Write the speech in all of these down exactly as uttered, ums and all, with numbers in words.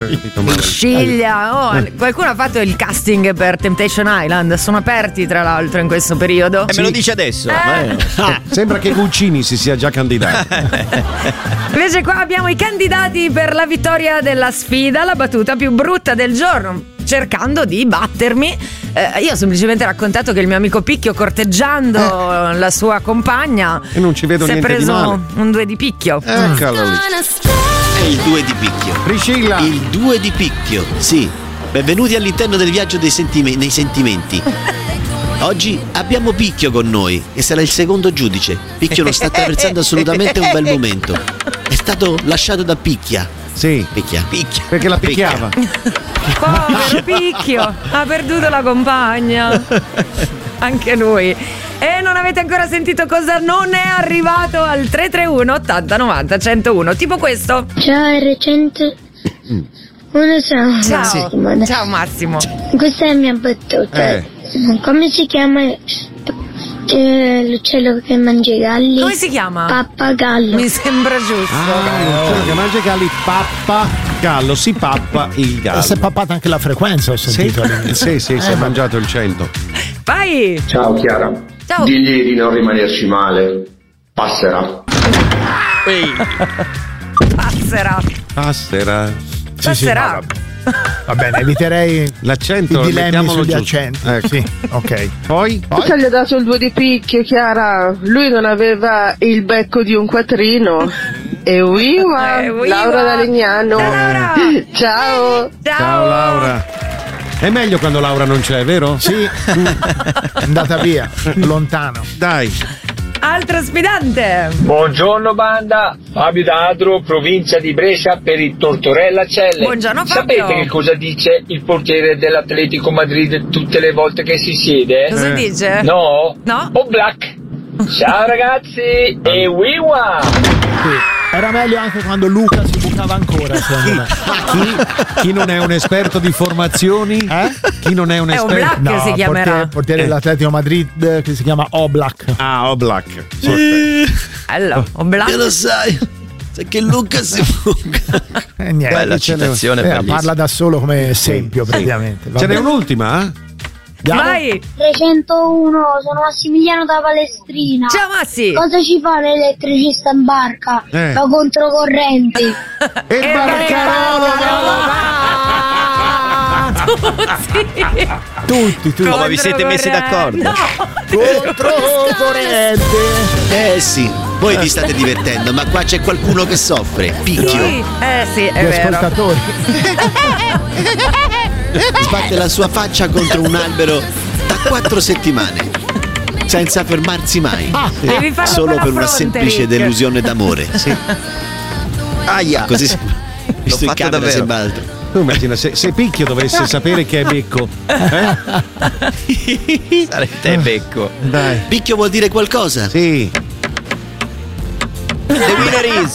Sciglia, oh, qualcuno ha fatto il casting per Temptation Island? Sono aperti tra l'altro in questo periodo. E me lo dice adesso. Eh. Ah, sembra che Guccini si sia già candidato. Invece qua abbiamo i candidati per la vittoria della sfida, la battuta più brutta del giorno, cercando di battermi. Eh, io ho semplicemente raccontato che il mio amico Picchio, corteggiando eh. la sua compagna, e non ci vedo si è niente di preso male. un due di picchio. Eccolo lì. È il due di picchio. Priscilla. Il due di picchio, sì. Benvenuti all'interno del viaggio dei sentime- nei sentimenti. Oggi abbiamo Picchio con noi e sarà il secondo giudice. Picchio non sta attraversando assolutamente un bel momento. È stato lasciato da Picchia. Sì. Picchia. Picchia. Perché la picchiava. Povero Picchio, ha perduto la compagna. Anche lui. E non avete ancora sentito cosa non è arrivato al tre tre uno ottanta novanta centouno. Tipo questo. Ciao R cento. Uno ciao. Ciao. Massimo. Ciao Massimo. Questa è la mia battuta. Eh. Come si chiama eh, l'uccello che mangia i galli? Come si chiama? Pappagallo. Mi sembra giusto. Ah, l'uccello che mangia i galli, pappagallo, si pappa il gallo. Si è pappata anche la frequenza, ho sentito. Sì, sì, sì, si è mangiato il cento. Vai. Ciao Chiara. Ciao. Digli di non rimanerci male. Passerà. Passerà. Passerà. Sì, sì, Passerà. no, va, va bene, eviterei l'accento, i dilemmi mettiamolo sugli giusto. accenti. Ecco. Sì, ok. Poi? Cosa gli ha dato il due di picchio, Chiara? Lui non aveva il becco di un quattrino. E viva, Eh, viva. Laura da Legnano. Ciao, Laura. Ciao. Ciao. Ciao Laura. È meglio quando Laura non c'è, vero? Sì, è andata via, lontano. Dai. Altro sfidante. Buongiorno banda, Fabio D'Adro, provincia di Brescia per il Tortorella Challenge. Buongiorno Fabio. Sapete che cosa dice il portiere dell'Atletico Madrid tutte le volte che si siede? Cosa Eh. dice? No? No? O Black. Ciao ragazzi e wiwa! Sì. Era meglio anche quando Luca si bucava ancora, secondo me. Chi, chi non è un esperto di formazioni? Eh? Chi non è un È un esperto? Black si chiamerà. portiere, portiere Eh. dell'Atletico Madrid che si chiama Oblak. Ah, Oblak. Bello. Un Che lo black. sai? Sai che Luca si buca. E niente. Bella ce n'è- citazione, Eh, bellissima. parla da solo come esempio, praticamente. Va Ce n'è bene. un'ultima? Andiamo? Vai. trecentouno, sono Massimiliano da Palestrina. Ciao Massi. Cosa ci fa l'elettricista in barca? Eh. Va controcorrenti. E il Tutti, tutti. No, ma vi siete messi d'accordo? No. Controcorrente. Eh sì, voi vi state divertendo, ma qua c'è qualcuno che soffre. Picchio. Sì. Eh sì, è Gli vero. ascoltatori. Sbatte la sua faccia contro un albero da quattro settimane, senza fermarsi mai. Devi farlo Solo con la per una fronte, semplice Rick. delusione d'amore. Sì. Aia. Così sembra. Visto in fatto camera davvero. sembra altro. Tu immagina se, se Picchio dovesse sapere che è becco. Eh? Sarete becco. Dai. Picchio vuol dire qualcosa? Sì. The winner is.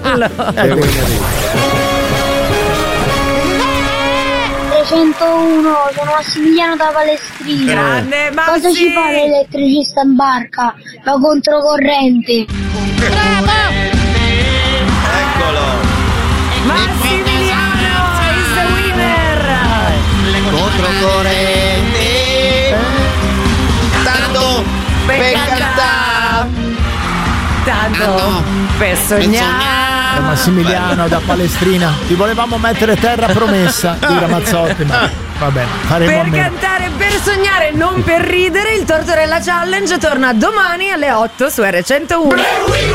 trecentouno, sono Massimiliano da Palestrina. Grande Massi. Cosa ci fa l'elettricista in barca? Va controcorrenti. Eccolo. Massimiliano is the winner. Controcorrente. Tanto per cantare. Tanto per sognare. Massimiliano da Palestrina. Ti volevamo mettere terra promessa di Ramazzotti, ma va bene, faremo a Per meno. cantare, per sognare, non per ridere, il Tortorella Challenge torna domani alle otto su R centouno.